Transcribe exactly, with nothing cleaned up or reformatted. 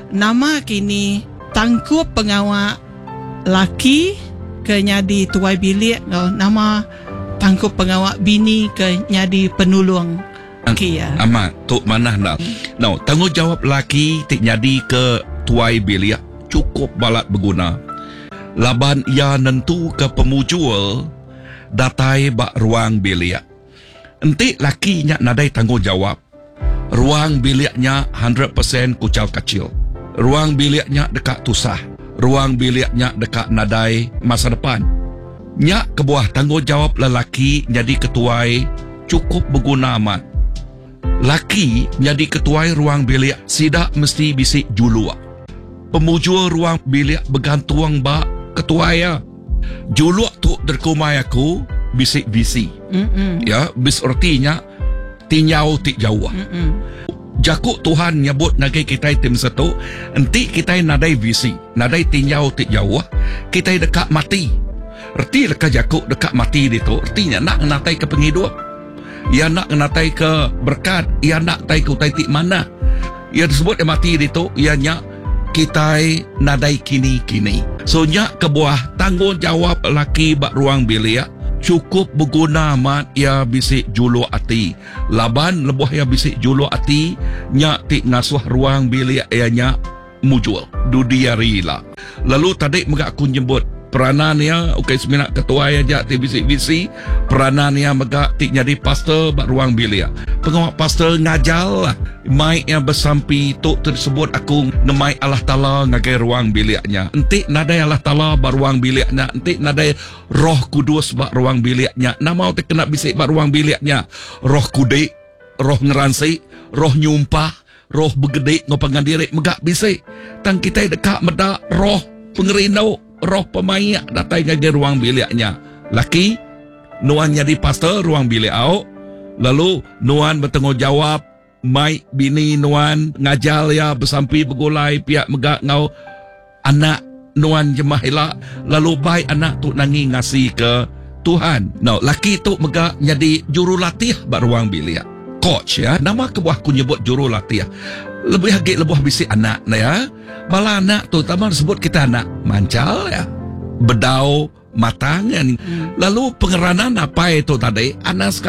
nama kini tangkup pengawal laki ke nyadi tuai bilik, oh, nama tangkup pengawal bini ke nyadi penulung. Okay, ya. Amat tok manah nak. Now, tanggungjawab laki tik nyadi ke tuai bilik cukup balat berguna. Laban ia nentu ke pemujul datai bak ruang bilik. Entik laki nya nadai tanggungjawab. Ruang biliknya one hundred percent kucal kecil. Ruang biliknya dekat tusah. Ruang biliknya dekat nadai masa depan. Nya kebuah tanggungjawab lelaki jadi ketuai cukup berguna amat. Laki jadi ketuai ruang bilik sidak mesti bisik julua. Pemujul ruang bilik bergantung bak ketua ya. Juluk tu derkumai aku bisik visi. Mm-mm. Ya, bis artinya tinyau tik jauh. Mm-mm. Jakuk Tuhan nyebut nagai kita tim satu, enti kita nadai visi, nadai tinyau tik jauh, kita dekat mati. Erti leka jakuk dekat mati itu, artinya nak natai ke penghidup. Ia nak natai ke berkat, ia nak tai ke tai tik mana. Ia disebut mati itu, ianya kita nadai kini-kini. So nya kebuah tanggungjawab laki bak ruang bilik cukup berguna amat ia bisik julu ati. Laban lebuh ia bisik julu ati nya tik ngasuh ruang bilik ianya mujul dudiari lah. Lalu tadi megak aku nyebut peranan ia okey seminak ketua aja tik bisik visi peranan ia megak tik jadi pastor bak ruang bilik. Pengawal pastor ngajal lah mai yang bersampi tok tersebut aku ngemai Allah Ta'ala ngagai ruang biliknya. Entik nadai Allah Ta'ala bak ruang biliknya. Entik nadai Roh Kudus bak ruang biliknya. Nama tu kena bisik bak ruang biliknya. Roh kudik, roh ngeransi, roh nyumpah, roh begedek ngopangan diri megak bisik. Tang kita dekat medak roh pengerindau, roh pemayak datai ngagai ruang biliknya. Laki nuan jadi pastor ruang bilik au. Lalu nuan bertanggungjawab mai bini nuan ngajal ya bersampi bergulai pihak megak ngau anak nuan jemahila lalu baik anak tu nangi ngasih ke Tuhan. No, laki tu megak jadi jurulatih bak ruang bilik. Coach ya, nama kebuah ku nyebut jurulatih. Lebih lagi lebih bisik anak ya. Bala anak tu taman sebut kita anak mancal ya. Bedau matangan. Hmm. Lalu pengeranan apa itu tadi? Anak